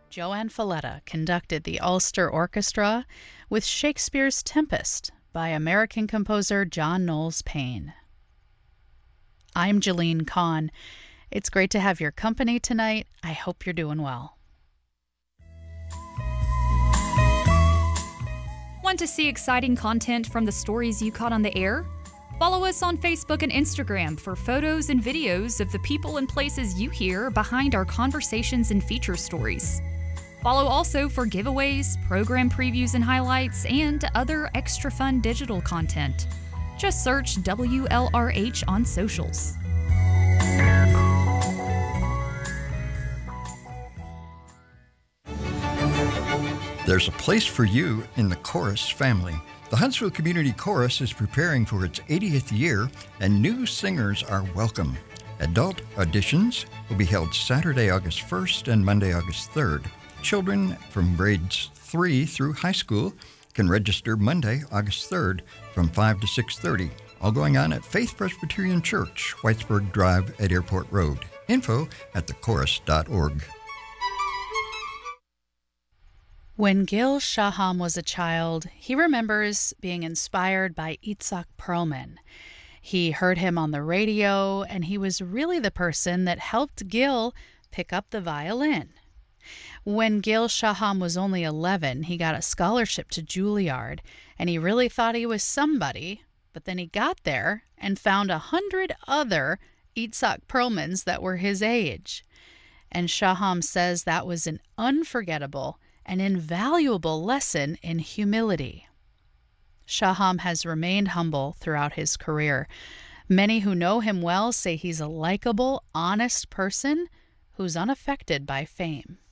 Joanne Falletta conducted the Ulster Orchestra with Shakespeare's Tempest by American composer John Knowles Paine. I'm Jeline Kahn. It's great to have your company tonight. I hope you're doing well. Want to see exciting content from the stories you caught on the air? Follow us on Facebook and Instagram for photos and videos of the people and places you hear behind our conversations and feature stories. Follow also for giveaways, program previews and highlights, and other extra fun digital content. Just search WLRH on socials. There's a place for you in the Chorus family. The Huntsville Community Chorus is preparing for its 80th year, and new singers are welcome. Adult auditions will be held Saturday, August 1st and Monday, August 3rd. Children from grades 3 through high school can register Monday, August 3rd from 5 to 6:30. All going on at Faith Presbyterian Church, Whitesburg Drive at Airport Road. Info at thechorus.org. When Gil Shaham was a child, he remembers being inspired by Itzhak Perlman. He heard him on the radio, and he was really the person that helped Gil pick up the violin. When Gil Shaham was only 11, he got a scholarship to Juilliard, and he really thought he was somebody, but then he got there and found 100 other Itzhak Perlmans that were his age. And Shaham says that was an unforgettable and invaluable lesson in humility. Shaham has remained humble throughout his career. Many who know him well say he's a likable, honest person who's unaffected by fame.